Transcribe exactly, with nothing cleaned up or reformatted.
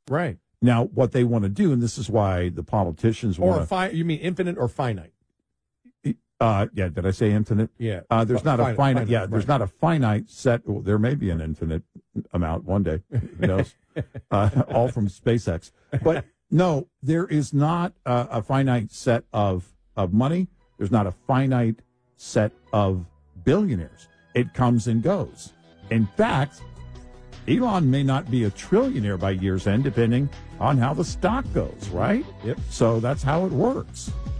Right. Now, what they want to do, and this is why the politicians Or want a fi- you mean infinite or finite? Uh, yeah, did I say infinite? Yeah. Uh, there's not finite, a finite, finite yeah, right. there's not a finite set. Well, there may be an infinite amount one day. Who knows? uh, all from SpaceX. But no, there is not a, a finite set of, of money. There's not a finite set of billionaires. It comes and goes. In fact, Elon may not be a trillionaire by year's end, depending on how the stock goes, right? Yep. So that's how it works.